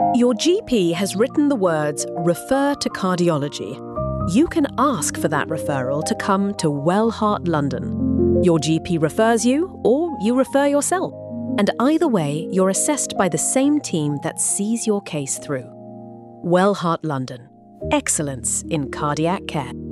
Your GP has written the words "refer to cardiology." You can ask for that referral to come to Wellheart London. Your GP refers you, or you refer yourself. And either way, you're assessed by the same team that sees your case through. Wellheart London. Excellence in cardiac care.